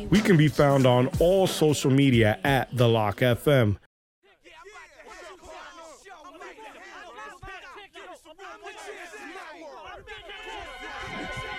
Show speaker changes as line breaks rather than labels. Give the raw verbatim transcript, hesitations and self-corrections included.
We can be found on all social media at The Lock F M.
Yeah,